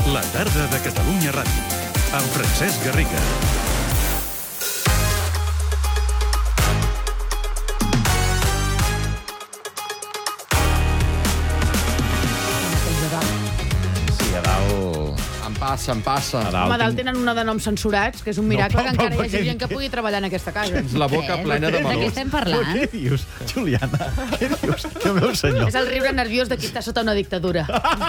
La tarda de Catalunya Ràdio, amb Francesc Garriga. Sí, a dalt... Em passa. Home, dalt tenen una de noms censurats, que és un miracle que encara hi hagi gent que pugui treballar en aquesta casa. Tens la boca plena de De què meló. estem Però parlant? què dius, Juliana? Què dius? Déu meu senyor. És el riure nerviós de qui està sota una dictadura.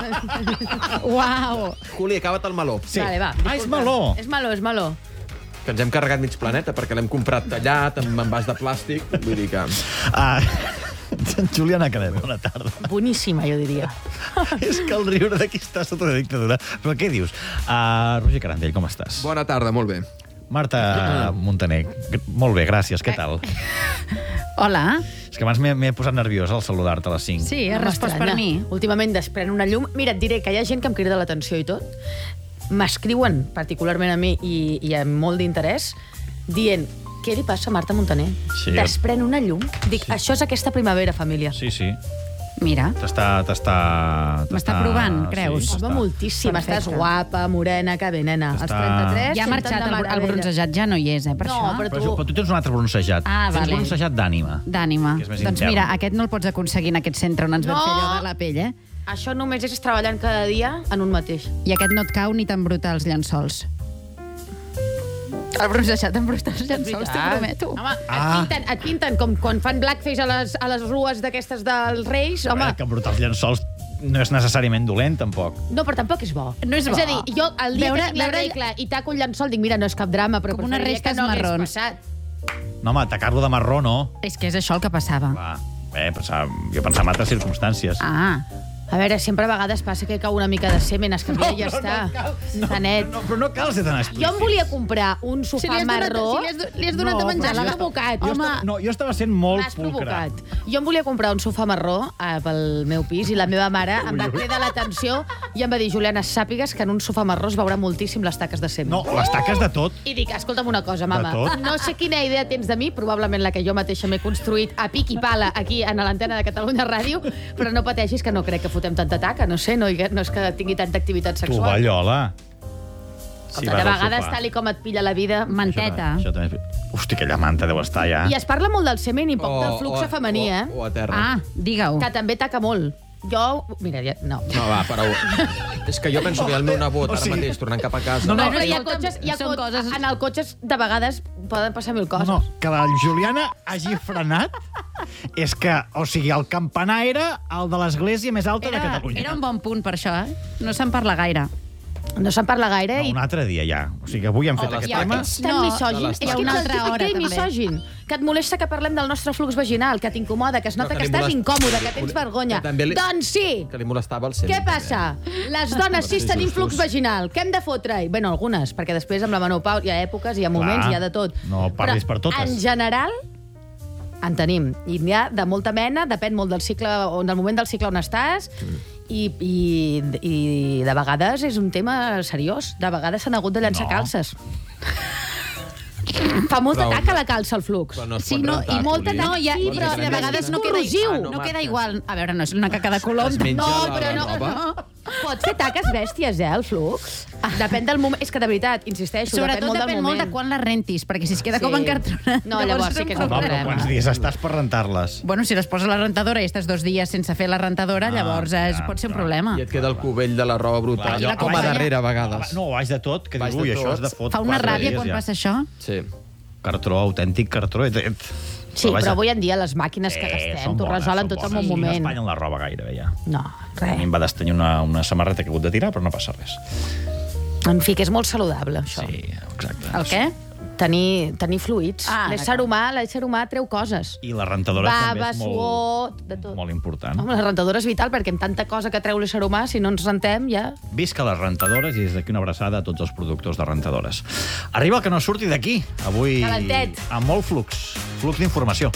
Uau! Juli, acaba't el meló. Sí. Vale, va. Ah, és meló. És meló, és meló. Que ens hem carregat mig planeta perquè l'hem comprat tallat, amb envàs de plàstic. Vull dir que... Juliana Canet, bona tarda. Boníssima, jo diria. És que el riure d'aquí està sota una dictadura. Però què dius? Roger Carandell, com estàs? Bona tarda, molt bé. Marta Montaner, molt bé, gràcies, què tal? Hola. És que abans m'he posat nerviós al saludar-te a les 5. Sí, has respost per mi. Últimament desprèn una llum. Mira, et diré que hi ha gent que em crida l'atenció i tot. M'escriuen, particularment a mi, i amb molt d'interès, dient... Què li passa a Marta Montaner? Sí. Desprèn una llum. Dic, Sí. això és aquesta primavera, família. Sí, sí. Mira. M'està provant, creus? Sí, Home, moltíssim. Perfecte. Estàs guapa, morena, que bé, nena. Als Està- 33... Ja ha marxat, el bronzejat ja no hi és, per No, això. però Però tu tens un altre bronzejat. Ah, Tens vale. bronzejat d'ànima. D'ànima. Que és més Doncs intern. mira, aquest no el pots aconseguir en aquest centre on ens vam No! fer allò de la pell, eh? Això només és treballant cada dia en un mateix. I aquest no et cau ni t'embruta els llençols. El bronzejat embruta els llençols, t'ho prometo. Home, et pinten com quan fan blackface a les rues d'aquestes dels Reis. A Home, veure, que embrutar els llençols no és necessàriament dolent, tampoc. no, però tampoc és bo. No és bo. És a dir, jo el dia Veure- que tinc la veure- regla i taco un llençol dic, mira, no és cap drama, però Com unes preferiria que restes no hagués marrons. passat. No, home, atacar-lo de marró, no. És que és això el que passava. Va, jo pensava en altres circumstàncies. Ah, A veure, sempre a vegades passa que cau una mica de semen, es canvia i ja està. Està net. Però no cal ser tan explícit. Jo em volia comprar un sofà marró. li has donat a menjar. M'has provocat. Jo estava sent molt M'has pulcre. provocat. Jo em volia comprar un sofà marró pel meu pis i la meva mare em va cridar l'atenció i em va dir, Juliana, sàpigues que en un sofà marró es veurà moltíssim les taques de semen. No, les taques de tot. I dic, escolta'm una cosa, mama, De tot? no sé quina idea tens de mi, probablement la que jo mateixa m'he construït a pic i pala aquí a l'antena de Catalunya Ràdio, però no pateixis que no crec que fotem tanta taca, no sé, no és que tingui tanta activitat Tu, sexual. Ballola. De vegades, tal i com et pilla la vida... manteta. Això també... Hosti, aquella manta deu estar ja. I es parla molt del semen i poc del flux femení, eh? O a terra. Ah, digue-ho. Que també taca molt. Jo... Mira, ja... No. No, va, prou. És que jo penso que el meu nebot, ara mateix, tornant cap a casa... No, No, no, però hi ha escolta'm, cotxes, són coses- en el cotxe de vegades poden passar mil coses. No, que la Juliana hagi frenat és que, o sigui, el campanar era el de l'església més alta de Catalunya. Era un bon punt per això, eh? No se'n parla gaire. No se'n parla gaire. No, un altre dia ja. O sigui, avui hem fet aquest tema. Ets tan No, misògin. de És les que hi ha ets una el altra típic hora, gay també. misògin. Que et molesta que parlem del nostre flux vaginal, que t'incomoda, que es nota que li estàs molesta- incòmode, que tens vergonya. Que també li- Doncs sí! Que li molestava el semen. Què passa? Les dones sí tenim flux vaginal. Què hem de fotre-hi? Bueno, algunes, perquè després amb la menopau hi ha èpoques, hi ha moments, Clar. hi ha de tot. No parlis per totes. En general, en tenim. I n'hi ha de molta mena, depèn molt del cicle, del moment del cicle on estàs, i de vegades és un tema seriós. De vegades s'han hagut de llançar No. calces. Fa molta Però- taca la calça al flux. Però no es Sí, pot no, rentar, i molta Juli. no, ja, Sí, i però de vegades és no queda, corrosiu. no Marta. queda igual. A veure, no és una caca de colom. Es menja No, la però no. roba. Pot fer taques bèsties, el flux. Depèn del moment. És que, de veritat, insisteixo, Sobretot depèn depèn molt molt del de moment. quan les rentis, perquè si es queda Sí. com encartronat, No, llavors sí que és un No, però problema. quants dies estàs per rentar-les? Bueno, si les poses a la rentadora i estàs 2 dies sense fer la rentadora, llavors pot ser un problema. I et queda el cubell de la roba brutal. I la Com a cobaya. darrere, a vegades. No, baix de tot, que Baix dius, de ui, això tot. és de fot. Fa una 4 ràbia dies quan ja. passa això. Sí. Cartró, autèntic cartró. Sí, però avui en dia les màquines que gastem són t'ho bones, resolen són tot en bones. un No moment. espatllen la roba gairebé, ja. No, A mi res. em va destenyir una samarreta que he hagut de tirar, però no passa res. En fi, que és molt saludable, això. Sí, exacte. El què? Tenir fluids. Ah, L'ésser humà treu coses. I la rentadora també Bava, és suor, de tot. molt important. Home, la rentadora és vital, perquè amb tanta cosa que treu l'ésser humà, si no ens rentem, ja... Visca les rentadores i des d'aquí una abraçada a tots els productors de rentadores. Arriba el que no surti d'aquí. Avui, Calentet. amb molt flux. Flux d'informació.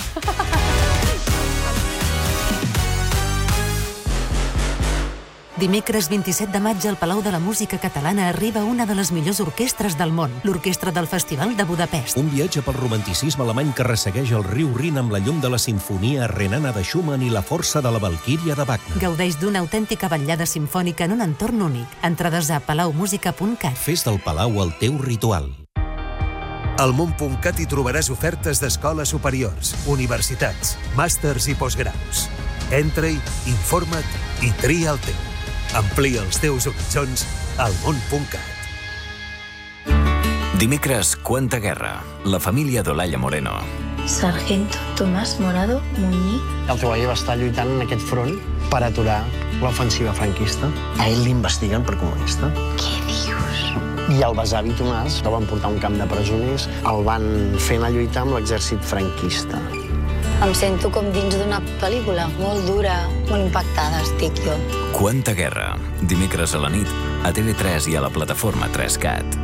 Dimecres 27 de maig al Palau de la Música Catalana arriba una de les millors orquestres del món, l'Orquestra del Festival de Budapest. Un viatge pel romanticisme alemany que ressegueix el riu Rin amb la llum de la sinfonia renana de Schumann i la força de la Valquíria de Wagner. Gaudeix d'una autèntica vetllada simfònica en un entorn únic. Entrades a palaumusica.cat. Fes del Palau el teu ritual. Al món.cat hi trobaràs ofertes d'escoles superiors, universitats, màsters i postgraus. Entra-hi, informa't i tria el teu. Amplia els teus horitzons al món.cat. Dimecres, Quanta guerra. La família d'Olalla Moreno. Sargento Tomás Morado Muñiz. El teu avi va estar lluitant en aquest front per aturar l'ofensiva franquista. A ell l'investiguen per comunista. Què dius? I el besavi Tomàs el van portar a un camp de presoners, el van fer anar a lluitar amb l'exèrcit franquista. Em sento com dins d'una pel·lícula, molt dura, molt impactada estic jo. Quanta guerra. Dimecres a la nit, a TV3 i a la plataforma 3CAT.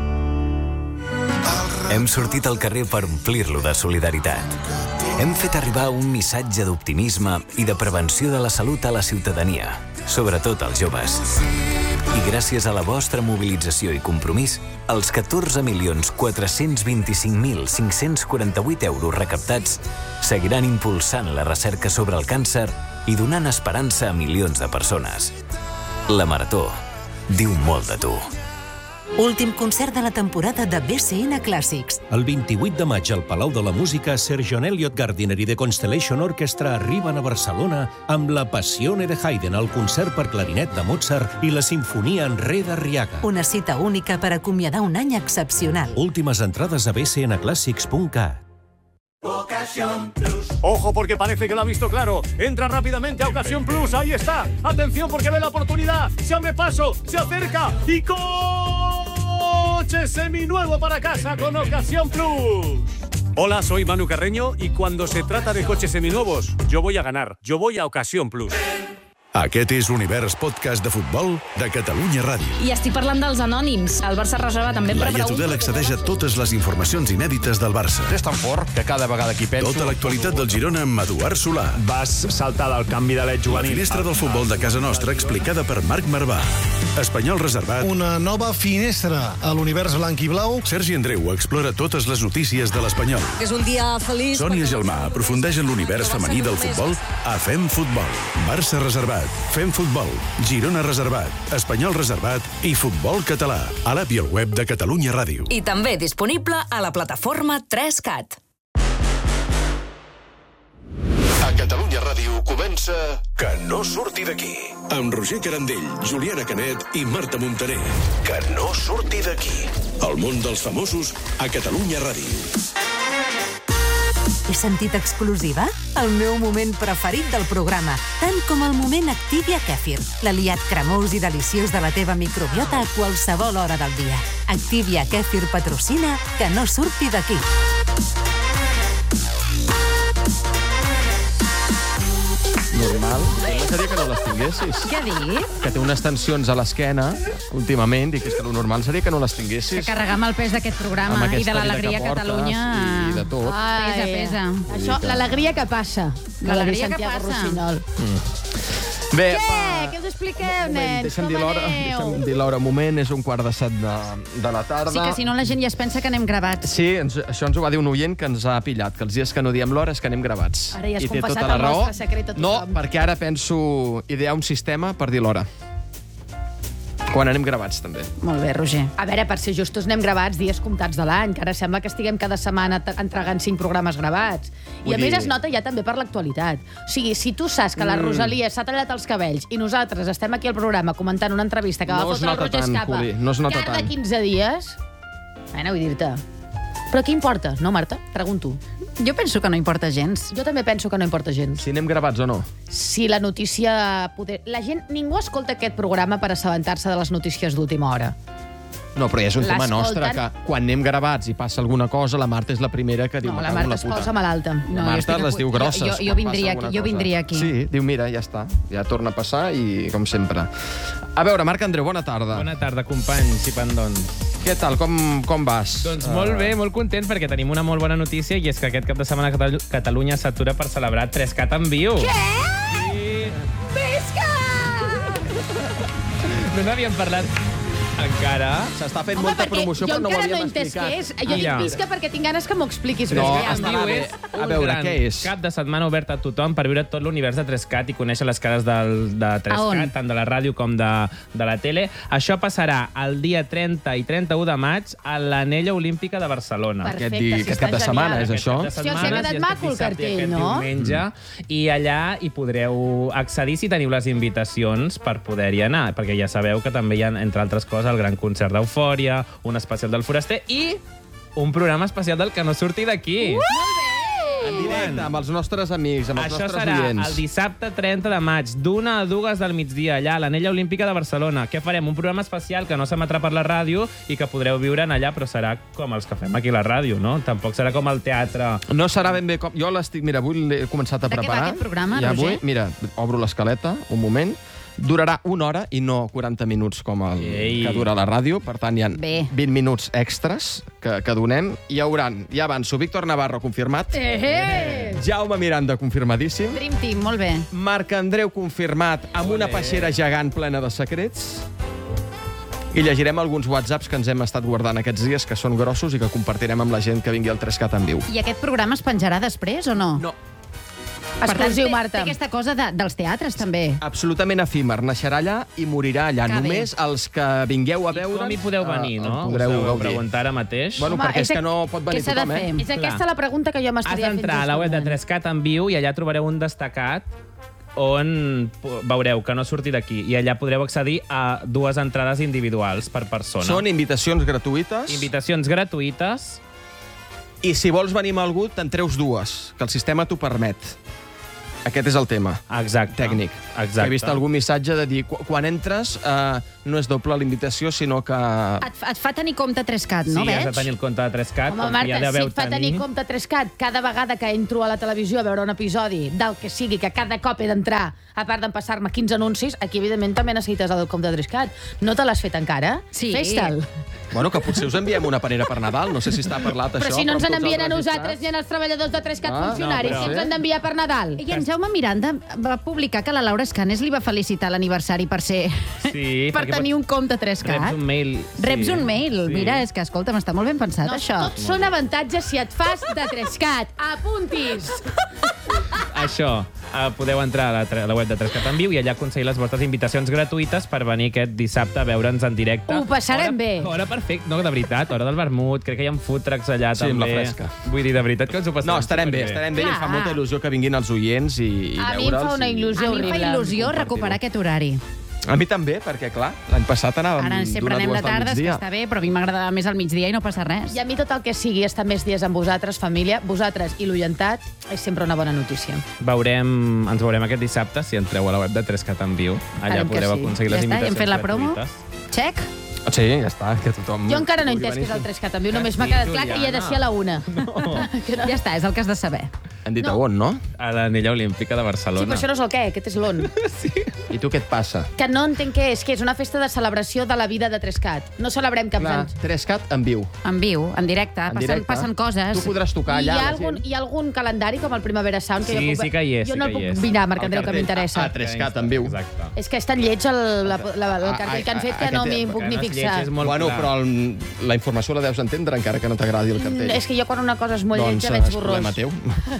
Hem sortit al carrer per omplir-lo de solidaritat. Hem fet arribar un missatge d'optimisme i de prevenció de la salut a la ciutadania, sobretot als joves. I gràcies a la vostra mobilització i compromís, els 14.425.548 euros recaptats seguiran impulsant la recerca sobre el càncer i donant esperança a milions de persones. La Marató diu molt de tu. Últim concert de la temporada de BCN Clàssics. El 28 de maig al Palau de la Música, Sir John Eliot Gardiner i The Constellation Orchestra arriben a Barcelona amb la Passione de Haydn, el concert per clarinet de Mozart i la sinfonia en re d'Arriaga. Una cita única per acomiadar un any excepcional. Últimas entradas a bcnclassics.cat. Ocasión Plus. Ojo porque parece que lo ha visto claro. Entra rápidamente a Ocasión Plus. Ahí está. Atención porque ve la oportunidad. Se abre paso, se acerca y coche seminuevo para casa con Ocasión Plus. Hola, soy Manu Carreño y cuando se trata de coches seminuevos, yo voy a ganar. Yo voy a Ocasión Plus. Aquest és l'Univers Podcast de Futbol de Catalunya Ràdio. I estic parlant dels anònims. El Barça reserva també per Laia Tudel accedeix a totes les informacions inèdites del Barça. És tan fort que cada vegada que hi penso... Tota l'actualitat del Girona amb Eduard Solà. Vas saltar del canvi de l'Ed juvenil. La finestra del futbol de casa nostra explicada per Marc Marvà. Espanyol reservat. Una nova finestra a l'univers blanc i blau. Sergi Andreu explora totes les notícies de l'Espanyol. És un dia feliç. Sònia Gelmà aprofundeix en l'univers femení del futbol a Fem Futbol. Barça reservat. Fem Futbol, Girona reservat, Espanyol reservat i Futbol català. A l'app i al web de Catalunya Ràdio. I també disponible a la plataforma 3CAT. A Catalunya Ràdio comença Que no surti d'aquí. Amb Roger Carandell, Juliana Canet i Marta Montaner. Que no surti d'aquí. El món dels famosos a Catalunya Ràdio. He sentit exclusiva? El meu moment preferit del programa, tant com el moment Activia Kefir, l'aliat cremós i deliciós de la teva microbiota a qualsevol hora del dia. Activia Kefir patrocina Que no surti d'aquí. Normal. Seria que no les tinguessis. Què ha dit? Que té unes tensions a l'esquena, últimament, i que és que el normal seria que no les tinguessis. Que carregar amb el pes d'aquest programa i de l'alegria a Catalunya... I de tot. Pesa, pesa. Això, l'alegria que passa. L'alegria que Santiago passa. Rossinyol. Bé, Què us expliqueu, nens? deixa'm Com dir l'hora. aneu? Deixa'm dir l'hora un moment. És 1:45 de la tarda. Sí, que si no la gent ja es pensa que anem gravats. Sí, això ens ho va dir un oient que ens ha pillat, que els dies que no diem l'hora és que anem gravats. Ara ja has I té confessat tota la el raó. nostre secret a tothom. No, perquè ara penso idear un sistema per dir l'hora. Quan anem gravats, també. Molt bé, Roger. A veure, per ser justos, anem gravats dies comptats de l'any, que ara sembla que estiguem cada setmana entregant 5 programes gravats. I a més es nota ja també per l'actualitat. O sigui, si tu saps que la Rosalia s'ha tallat els cabells i nosaltres estem aquí al programa comentant una entrevista que va fotre el Roger Escapa cada 15 dies... Bueno, vull dir-te... Però què importa? No, Marta? Pregunto. Jo penso que no importa gens. Jo també penso que no importa gens. Si anem gravats o no. Si la notícia... La gent... Ningú escolta aquest programa per assabentar-se de les notícies d'última hora. No, però ja és un tema nostre, que quan anem gravats i passa alguna cosa, la Marta és la primera que diu... No, la Marta es posa malalta. La Marta les diu grosses. Jo vindria aquí. Sí, diu, mira, ja està. Ja torna a passar i com sempre. A veure, Marc Andreu, bona tarda. Bona tarda, companys i pendons. Què tal? Com vas? Doncs molt bé, molt content, perquè tenim una molt bona notícia i és que aquest cap de setmana Catalunya s'atura per celebrar 3CAT en viu. Què? Sí. Visca! No n'havíem parlat encara. S'està fent molta promoció, però no ho havíem explicat. Jo dic visca perquè tinc ganes que m'ho expliquis. No, més. estarà bé. A veure, què és? Cap de setmana obert a tothom per viure tot l'univers de 3CAT i conèixer les cares de 3CAT, tant de la ràdio com de la tele. Això passarà el dia 30 i 31 de maig a l'Anella Olímpica de Barcelona. Perfecte, aquest cap de setmana, és això? Si els ha quedat maco el cartell, no? Diumenge, i allà hi podreu accedir si teniu les invitacions per poder-hi anar, perquè ja sabeu que també hi ha, entre altres coses, el gran concert d'Eufòria, un especial del Foraster i un programa especial del Que no surti d'aquí. En directe, amb els nostres amics, amb els nostres oients. Això serà el dissabte 30 de maig, d'1 a 2 del migdia, allà a l'Anella Olímpica de Barcelona. Què farem? Un programa especial que no s'emetrà per la ràdio i que podreu viure en allà, però serà com els que fem aquí a la ràdio, no? Tampoc serà com el teatre. No serà ben bé com... Jo l'estic... Mira, avui l'he començat a preparar. De què va aquest programa, Roger? Roger? Mira, obro l'escaleta, un moment. Durarà 1 hora i no 40 minuts com el que dura la ràdio. Per tant, hi ha 20 minuts extras que donem. Hi hauran, ja avanço, Víctor Navarro confirmat. Jaume Miranda confirmadíssim. Dream Team, molt bé. Marc Andreu confirmat amb una peixera gegant plena de secrets. I llegirem alguns whatsapps que ens hem estat guardant aquests dies, que són grossos i que compartirem amb la gent que vingui al 3CAT en viu. I aquest programa es penjarà després o no? No. Exclusiu, Té Marta. aquesta cosa dels teatres, també. Absolutament efímer. Naixerà allà i morirà allà. Que bé. Només els que vingueu a veure... Com hi podeu venir, no? Podreu Us ho gaudir. preguntar ara mateix. Bueno, perquè és que no pot venir tothom, eh? És aquesta la pregunta que jo Has m'estaria fent. d'entrar a la web de 3CAT en viu i allà trobareu un destacat on veureu que no surti d'aquí. I allà podreu accedir a 2 entrades individuals per persona. Són invitacions gratuïtes. Invitacions gratuïtes. I si vols venir amb algú, te'n treus 2, que el sistema t'ho permet. Aquest és el tema. Exacte. Tècnic. Exacte. He vist algun missatge de dir, quan entres no és doble l'invitació, sinó que... Et fa tenir compte 3CAT, no, Sí, veig? has de tenir el compte de 3CAT. Home, Marta, si et fa tenir compte 3CAT, cada vegada que entro a la televisió a veure un episodi del que sigui, que cada cop he d'entrar, a part d'empassar-me 15 anuncis, aquí, evidentment, també necessites el compte 3CAT. No te l'has fet encara? Sí. Fes-te'l. Bueno, que potser us enviem una panera per Nadal. No sé si està parlat Però això. si no ens amb tots n'envien a els nosaltres registrats. ni als treballadors de 3CAT Ah, funcionaris, no, però que ens sí. han d'enviar per Nadal. I en Jaume Miranda va publicar que la Laura Escanes li va felicitar l'aniversari per ser... Sí, per tenir un compte 3CAT. Reps un mail. Reps un mail. Sí. Mira, és que, escolta'm, està molt ben pensat, No, això. tots són avantatges si et fas de 3CAT. Apuntis! Això, podeu entrar a la web de 3CAT en viu i allà aconseguir les vostres invitacions gratuïtes per venir aquest dissabte a veure'ns en directe. Ho passarem bé. Hora perfecta, no, de veritat, hora del vermut, crec que hi ha food trucks allà Sí, amb també. la fresca. Vull dir, de veritat que ens ho passarem No, estarem bé, superbé. i ens fa molta il·lusió que vinguin els oients i A mi em veure'ls. fa una il·lusió A mi em fa horrible. il·lusió recuperar aquest horari. A mi també, perquè, clar, l'any passat anàvem Ara sempre anem de tardes, que està bé, però a mi m'agrada més al migdia i no passa res. I a mi tot el que sigui estar més dies amb vosaltres, família, vosaltres i l'oyentat, és sempre una bona notícia. Ens veurem aquest dissabte si entreu a la web de 3CAT en viu. Allà Farem que podreu sí. aconseguir Ja les està, invitacions hem fet la promo? gratuïtes. Check. Sí, ja està, que tothom... Jo encara no he vulgui entès què és el venir. 3CAT en viu, només m'ha Sí, quedat clar que hi ha de ser a la 1. Ja està, és el que has de saber. Hem dit a on, no? A l'Anella Olímpica de Sí, Barcelona. però això no és el què, aquest és l'on. I tu què et passa? Que no entenc què és, que és una festa de celebració de la vida de 3CAT. No celebrem cap Clar, sant. 3CAT en viu. En viu, en directe, En directe. passen coses. Tu podràs tocar I allà. hi ha algun calendari, com el Primavera Sound, que Sí, jo puc... sí que hi és, Jo sí no que el hi puc és. mirar, Marc Andreu, que m'interessa. A 3CAT en viu. Exacte. És que és tan lleig el cartell que han fet que no m'hi puc ni fixar. Bueno, però la informació la deus entendre, encara que no t'agradi el cartell. És que jo quan una cosa és molt Doncs lletja veig és borrós. problema teu.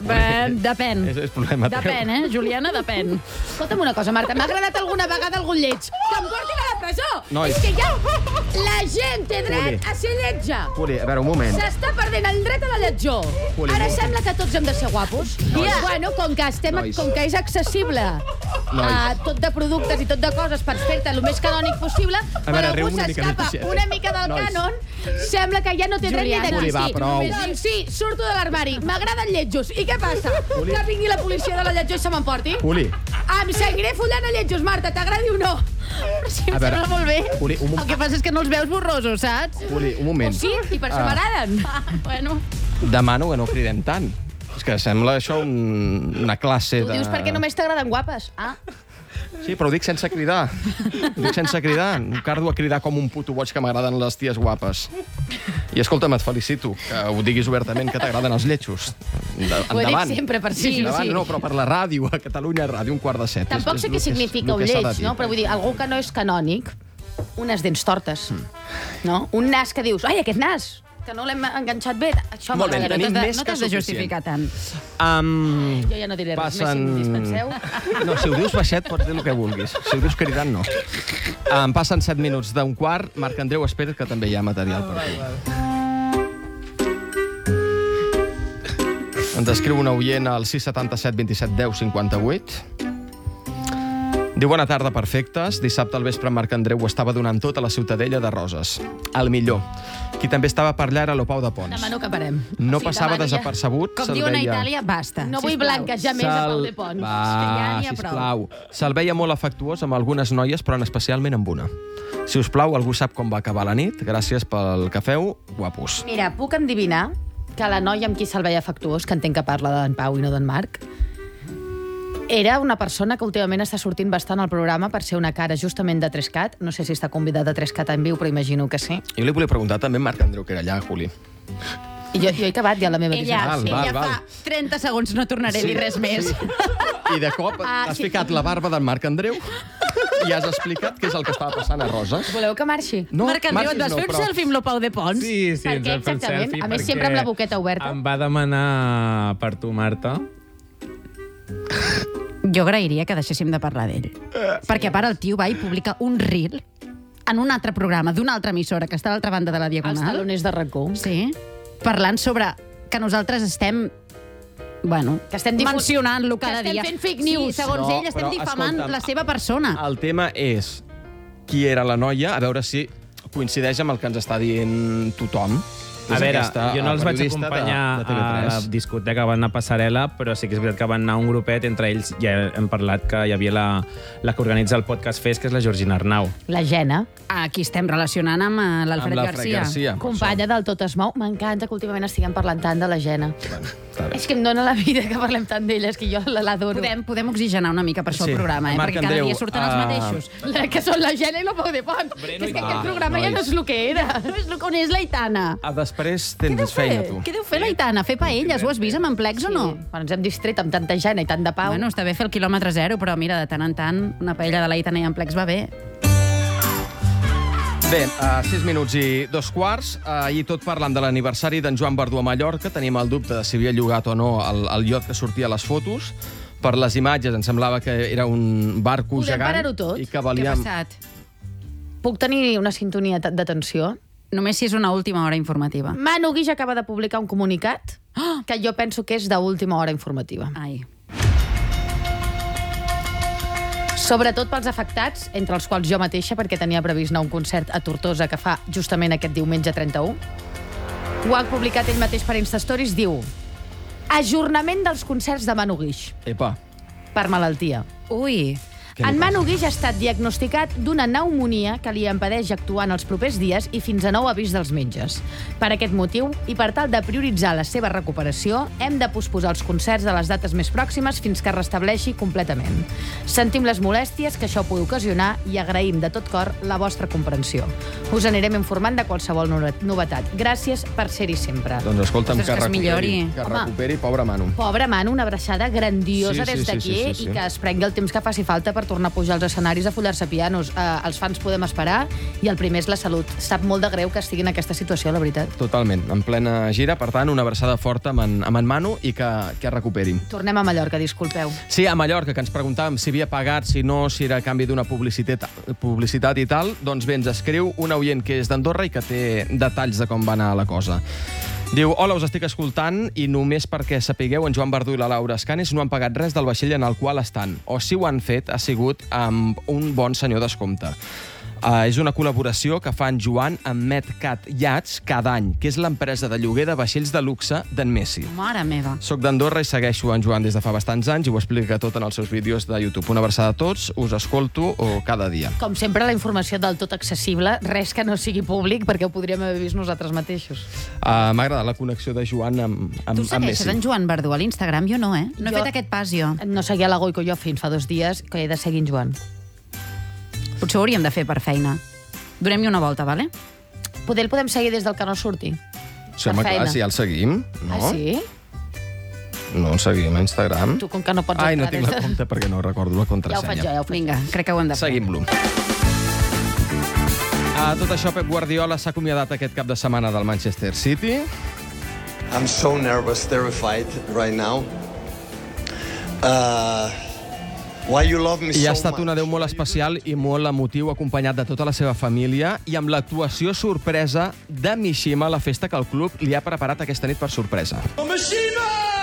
Depèn. És problema teu. Depèn, Juliana, depèn. Escolta'm una cosa, Marta, m'ha agradat alguna vegada algun lleig. Que em portin a la presó! Nois. És que ja la gent té dret a ser lletja. Puri, a veure, un moment. S'està perdent el dret a la lletjor. Poli, Ara no. sembla que tots hem de ser guapos. Bueno, com que és accessible a tot de productes i tot de coses per fer-te el més canònic possible, veure, quan riu algú una mica s'escapa més. una mica del Nois. cànon, sembla que ja no té dret ni Juliana. Poli, va, d'existir. prou. Doncs sí, surto de l'armari, m'agraden lletjos. I què passa? Que vingui la policia de la lletjor i se m'emporti? Puli, Em seguiré follant a lletjos, Marta, t'agradi o no? Però sí, em A veure, sembla molt bé. Poli, un moment. El que passa és que no els veus borrosos, saps? Puli, un moment. Sí, i per això Ah. m'agraden. Bueno, Demano que no cridem tant. És que sembla això una classe Ho de... dius perquè només t'agraden guapes. Ah, Sí, però ho dic sense cridar. Ho dic sense cridar. No cardo a cridar com un puto boig que m'agraden les ties guapes. I escolta'm, et felicito que ho diguis obertament que t'agraden els lletjos. ho he dit sempre per si. Endavant, no, però per la ràdio, a Catalunya Ràdio, 6:45. Tampoc sé què significa un lleig, no? Però vull dir, algú que no és canònic, unes dents tortes. No? Un nas que dius, ai, aquest nas, que no l'hem enganxat bé. Això Molt bé, tenim més No que t'has de suficient. justificar tant. Jo ja no diré res més, si em dispenseu. No, si ho dius baixet pots dir el que vulguis. Si ho dius cridant, no. Passen 7 minuts d'un quart. Marc Andreu, espera't que també hi ha material per tu. Ens escriu una oient al 677 27 10 58. Diu, bona tarda, perfectes. Dissabte al vespre Marc Andreu ho estava donant tot a la Ciutadella de Roses. El millor. Qui també estava per allà era l'Opau de Pons. Demano que parem. No passava desapercebut. Com diuen a Itàlia, basta. No vull blanquejar més a Pau de Pons. Va, sisplau. Se'l veia molt afectuós amb algunes noies, però especialment amb una. Si us plau, algú sap com va acabar la nit? Gràcies pel que feu, guapos. Mira, puc endevinar que la noia amb qui se'l veia afectuós, que entenc que parla d'en Pau i no d'en Marc, era una persona que últimament està sortint bastant al programa per ser una cara justament de 3CAT. No sé si està convidat a 3CAT en viu, però imagino que sí. Jo li volia preguntar també a Marc Andreu, que era allà, Juli. I jo he acabat ja la meva Ella Val. fa 30 segons, no tornaré a dir res més. I de cop has ficat la barba d'en Marc Andreu i has explicat què és el que estava passant a Roses. Voleu que marxi? No, Marc Andreu, et vas fer un selfie amb l'Opau de Pons? Sí, Per ens què vam fer un exactament? selfie A més, sempre amb la boqueta oberta. em va demanar per tu, Marta. Jo agrairia que deixéssim de parlar d'ell. Perquè a part el tio va i publica un reel en un altre programa d'una altra emissora que està a l'altra banda de la Diagonal. Els taloners de RAC1. Sí. Parlant sobre que nosaltres estem... Bueno, que estem mencionant-lo cada que dia. estem fent fake news. Sí, segons ell estem difamant la seva persona. El tema és qui era la noia, a veure si coincideix amb el que ens està dient tothom. A veure, aquesta jo no els vaig periodista acompanyar de TV3. a la discoteca, van anar a Passarel·la, però sí que és veritat que van anar un grupet, entre ells ja hem parlat que hi havia la que organitza el podcast Fes, que és la Georgina Arnau. La Gena. Aquí estem relacionant amb l'Alfred Garcia. Companya del Tot es mou. M'encanta que últimament estiguem parlant tant de la Gena. És que em dona la vida que parlem tant d'ella, és que jo l'adoro. Podem oxigenar una mica per això el programa, Marc perquè cada Andreu, dia surten els mateixos. Que són la Gena i l'Opau de Pons. És que aquest programa ja no és el que era. No és on és l'Aitana. Després tens feina, tu. Què deu fer l'Aitana? Fer paelles? Ho has vist amb Amplex o no? Bueno, ens hem distret amb tanta Gena i tant de Pau. Bueno, està bé fer el quilòmetre zero, però mira, de tant en tant, una paella de l'Aitana i Amplex va bé. Bé, 6 minuts i 2 quarts. Ahir tot parlant de l'aniversari d'en Joan Verdú a Mallorca. Tenim el dubte de si havia llogat o no el iot que sortia a les fotos. Per les imatges ens semblava que era un barco gegant. Podem parar-ho tot? I que valia... Què ha passat? Puc tenir una sintonia d'atenció? Només si és una última hora informativa. Manu Guix acaba de publicar un comunicat que jo penso que és d'última hora informativa. Ai. Sobretot pels afectats, entre els quals jo mateixa, perquè tenia previst anar a un concert a Tortosa que fa justament aquest diumenge 31. Ho ha publicat ell mateix per Instastories, diu: ajornament dels concerts de Manu Guix. Epa. Per malaltia. Ui. En Manu Guix ha estat diagnosticat d'una pneumonia que li impedeix actuar en els propers dies i fins a nou avís dels metges. Per aquest motiu, i per tal de prioritzar la seva recuperació, hem de posposar els concerts a les dates més pròximes fins que es restableixi completament. Sentim les molèsties que això pugui ocasionar i agraïm de tot cor la vostra comprensió. Us anirem informant de qualsevol novetat. Gràcies per ser-hi sempre. Doncs escolta'm, que recuperi, pobre Manu. Pobre Manu, una abraçada grandiosa des d'aquí i que es prengui el temps que faci falta per tornar a pujar als escenaris a follar-se pianos. Els fans podem esperar i el primer és la salut. Sap molt de greu que estigui en aquesta situació, la veritat. Totalment, en plena gira. Per tant, una abraçada forta amb en Manu i que recuperi. Tornem a Mallorca, disculpeu. Sí, a Mallorca, que ens preguntàvem si havia pagat, si no, si era a canvi d'una publicitat i tal. Doncs bé, ens escriu un oient que és d'Andorra i que té detalls de com va anar la cosa. Diu, hola, us estic escoltant i només perquè sapigueu, en Joan Verdú i la Laura Escanis no han pagat res del vaixell en el qual estan. O si ho han fet, ha sigut amb un bon senyor descompte. És una col·laboració que fa en Joan amb Medcat Yachts cada any, que és l'empresa de lloguer de vaixells de luxe d'en Messi. Mare meva. Soc d'Andorra i segueixo en Joan des de fa bastants anys i ho explica tot en els seus vídeos de YouTube. Una abraçada a tots, us escolto cada dia. Com sempre, la informació del tot accessible, res que no sigui públic, perquè ho podríem haver vist nosaltres mateixos. M'ha agradat la connexió de Joan amb Messi. Tu segueixes en Joan Verdú a l'Instagram? Jo no, No he fet aquest pas, jo. No seguia la Goico jo fins fa 2 dies, que he de seguir en Joan. Potser ho hauríem de fer per feina. Donem-hi una volta, vale? Poder el podem seguir des del que no surti. Sí, home, clar, si ja el seguim, no? Ah, sí? No, el seguim a Instagram. Tu, com que no pots Ai, no tinc la compte perquè no recordo la contrasenya. Ja ho faig jo, Vinga, crec que ho hem de fer. Seguim-lo. A tot això, Pep Guardiola s'ha acomiadat aquest cap de setmana del Manchester City. I'm so nervous, terrified right now. Why you love me so much? I ha estat un adeu molt especial i molt emotiu, acompanyat de tota la seva família i amb l'actuació sorpresa de Mishima a la festa que el club li ha preparat aquesta nit per sorpresa. Mishima!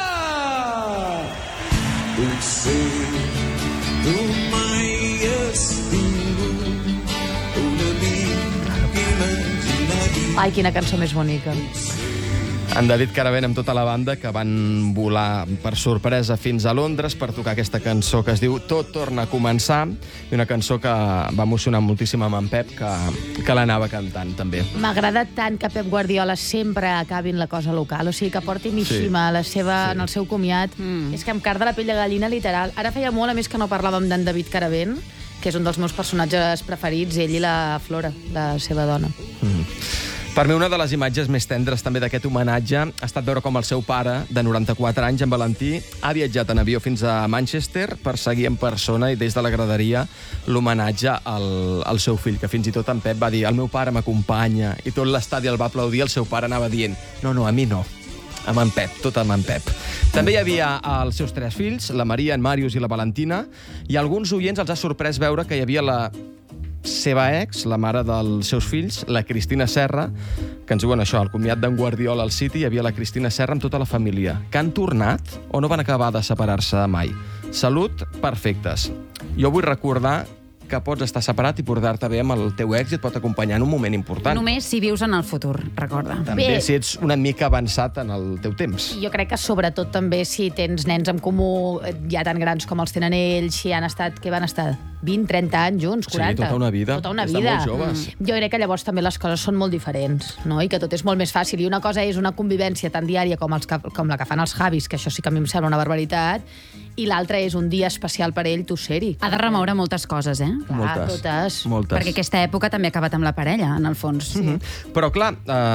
Ai, quina cançó més bonica. En David Caravent amb tota la banda que van volar per sorpresa fins a Londres per tocar aquesta cançó que es diu Tot torna a començar, i una cançó que va emocionar moltíssim amb en Pep, que l'anava cantant també. M'agrada tant que Pep Guardiola sempre acabi en la cosa local, o sigui, que porti Mishima en el seu comiat. És que em carda la pell de gallina, literal. Ara feia molt, a més, que no parlàvem d'en David Caravent, que és un dels meus personatges preferits, ell i la Flora, la seva dona. Per mi, una de les imatges més tendres també d'aquest homenatge ha estat veure com el seu pare, de 94 anys, en Valentí, ha viatjat en avió fins a Manchester per seguir en persona i des de la graderia l'homenatge al seu fill, que fins i tot en Pep va dir: el meu pare m'acompanya, i tot l'estadi el va aplaudir, el seu pare anava dient: no, a mi no. Amb en Pep, tot amb en Pep. També hi havia els seus 3 fills, la Maria, en Màrius i la Valentina, i alguns oients els ha sorprès veure que hi havia la seva ex, la mare dels seus fills, la Cristina Serra, que ens diuen això, al comiat d'en Guardiola al City hi havia la Cristina Serra amb tota la família, que han tornat o no van acabar de separar-se mai. Salut, perfectes. Jo vull recordar que pots estar separat i portar-te bé amb el teu ex i et pot acompanyar en un moment important. Només si vius en el futur, recorda. També si ets una mica avançat en el teu temps. Jo crec que sobretot també si tens nens en comú, ja tan grans com els tenen ells, si han estat, què van estar? 20, 30 anys junts, 40. Sí, tota una vida. Tota una Des de vida. molt joves. Jo crec que llavors també les coses són molt diferents, no? I que tot és molt més fàcil. I una cosa és una convivència tan diària com la que fan els Javis, que això sí que a mi em sembla una barbaritat, i l'altra és un dia especial per ell, tu ser-hi. Ha de remoure moltes coses, eh? Moltes. Perquè aquesta època també ha acabat amb la parella, en el fons. Sí. Però, clar,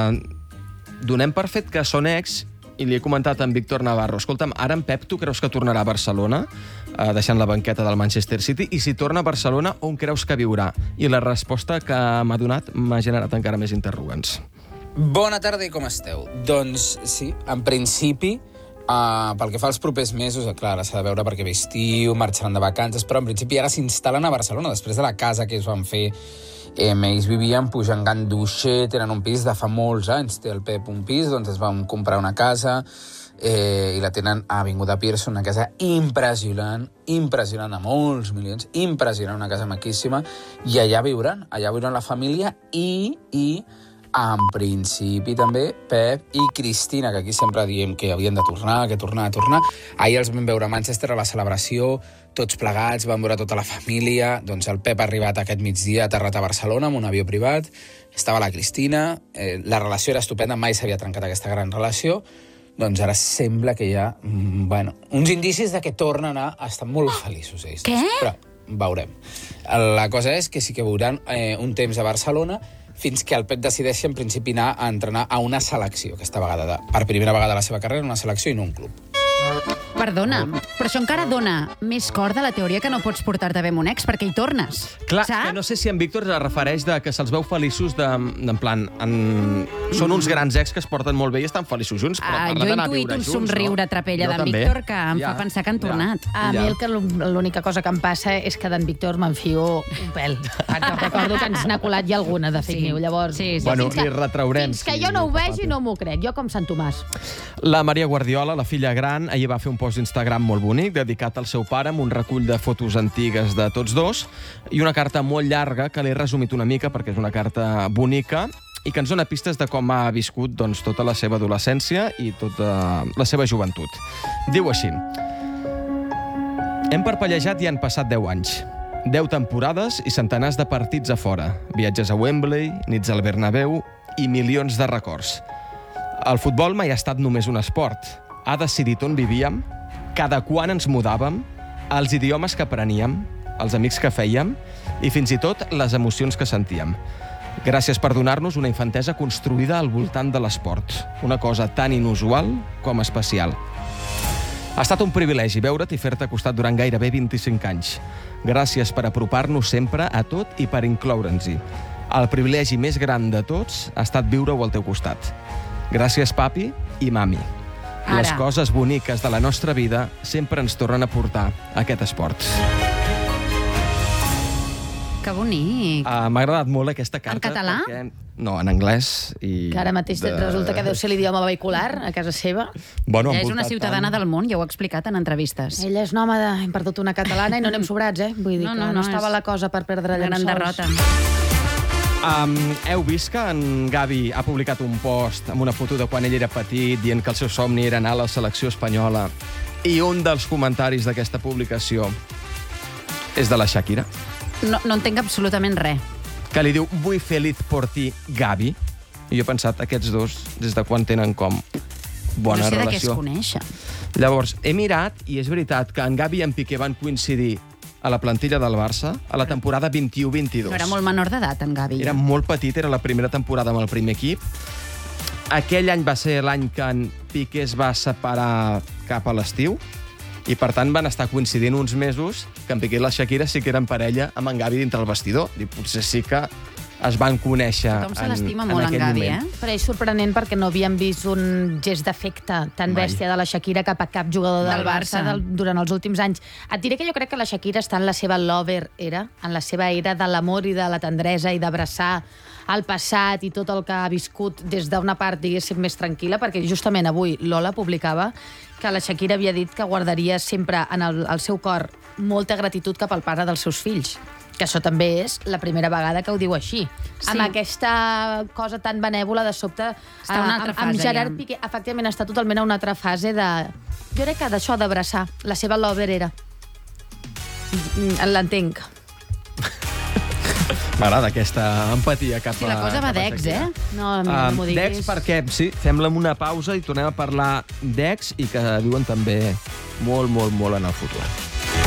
donem per fet que són ex, i li he comentat a en Víctor Navarro: escolta'm, ara en Pep, tu creus que tornarà a Barcelona, deixant la banqueta del Manchester City? I si torna a Barcelona, on creus que viurà? I la resposta que m'ha donat m'ha generat encara més interrogants. Bona tarda i com esteu? Doncs sí, en principi, pel que fa als propers mesos, clar, ara s'ha de veure perquè ve estiu, marxaran de vacances, però en principi ara s'instal·len a Barcelona, després de la casa que es van fer. Ells vivien pujant Ganduixer, tenen un pis de fa molts anys, té el Pep un pis, doncs es van comprar una casa i la tenen a Avinguda Pearson, una casa impressionant, de molts milions, impressionant, una casa maquíssima, i allà viuran la família i en principi també Pep i Cristina, que aquí sempre diem que havien de tornar, que tornar. Ahir els vam veure a Manchester a la celebració, tots plegats, van veure tota la família. Doncs el Pep ha arribat aquest migdia aterrat a Barcelona amb un avió privat, estava la Cristina, la relació era estupenda, mai s'havia trencat aquesta gran relació. Doncs ara sembla que hi ha uns indicis de que tornen a estar molt feliços ells. Què? Però veurem. La cosa és que sí que veuran un temps a Barcelona fins que el Pep decideixi en principi anar a entrenar a una selecció, aquesta vegada, per primera vegada a la seva carrera, una selecció i no un club. Perdona, però això encara dona més cor de la teoria que no pots portar-te bé amb un ex, perquè hi tornes. Clar, saps? que no sé si en Víctor es refereix de que se'ls veu feliços en plan... Són uns grans ex que es porten molt bé i estan feliços junts, però Jo he intuït un somriure trapella d'en Víctor que em fa pensar que han tornat. A mi l'única cosa que em passa és que d'en Víctor m'enfio un pèl. Perquè recordo que ens n'ha colat ja alguna de fake news. Llavors, Bueno, li retraurem. fins que jo no ho vegi, no m'ho crec. Jo com Sant Tomàs. La Maria Guardiola, la filla gran, ahir va fer un post d'Instagram molt bonic, dedicat al seu pare, amb un recull de fotos antigues de tots dos, i una carta molt llarga que l'he resumit una mica, perquè és una carta bonica, i que ens dona pistes de com ha viscut tota la seva adolescència i tota la seva joventut. Diu així: hem parpellejat i han passat 10 anys. 10 temporades i centenars de partits a fora. Viatges a Wembley, nits al Bernabéu i milions de records. El futbol mai ha estat només un esport. Ha decidit on vivíem, cada quan ens mudàvem, els idiomes que apreníem, els amics que fèiem i fins i tot les emocions que sentíem. Gràcies per donar-nos una infantesa construïda al voltant de l'esport. Una cosa tan inusual com especial. Ha estat un privilegi veure't i fer-te costat durant gairebé 25 anys. Gràcies per apropar-nos sempre a tot i per incloure'ns-hi. El privilegi més gran de tots ha estat viure-ho al teu costat. Gràcies, papi i mami. Les coses boniques de la nostra vida sempre ens tornen a portar a aquest esport. Que bonic. M'ha agradat molt aquesta carta. En català? No, en anglès. Que ara mateix resulta que deu ser l'idioma vehicular a casa seva. Ella és una ciutadana del món, ja ho ha explicat en entrevistes. Ella és nòmada, hem perdut una catalana i no n'hem sobrats, Vull dir que no estava la cosa per perdre llençols. Gran derrota. Heu vist que en Gavi ha publicat un post amb una foto de quan ell era petit, dient que el seu somni era anar a la selecció espanyola, i un dels comentaris d'aquesta publicació és de la Shakira. No entenc absolutament res. Que li diu, muy feliz por ti, Gavi. I jo he pensat, aquests dos, des de quan tenen com bona relació. No sé de què es coneixen. Llavors, he mirat, i és veritat que en Gavi i en Piqué van coincidir a la plantilla del Barça a la temporada 21-22. Però era molt menor d'edat, en Gavi. Era molt petit, era la primera temporada amb el primer equip. Aquell any va ser l'any que en Piqué es va separar cap a l'estiu, i per tant van estar coincidint uns mesos que en Piqué i la Shakira sí que eren parella amb en Gavi dintre el vestidor. I potser sí que es van conèixer en aquell moment. Tothom se l'estima molt, en Gavi, Però és sorprenent perquè no havíem vist un gest d'afecte tan bèstia de la Shakira cap a cap jugador del Barça durant els últims anys. Et diré que jo crec que la Shakira està en la seva lover era, en la seva era de l'amor i de la tendresa i d'abraçar el passat i tot el que ha viscut des d'una part, diguéssim, més tranquil·la, perquè justament avui Lola publicava que la Shakira havia dit que guardaria sempre en el seu cor molta gratitud cap al pare dels seus fills. Que això també és la primera vegada que ho diu així. Amb aquesta cosa tan benèvola, de sobte, està una altra fase, amb Gerard Piqué, efectivament, està totalment a una altra fase de... Jo crec que d'això d'abraçar la seva lover era. L'entenc. M'agrada aquesta empatia cap a... Sí, la cosa va d'ex, No m'ho diguis. D'ex perquè, sí, fem-la amb una pausa i tornem a parlar d'ex i que diuen també molt, molt, molt en el futur.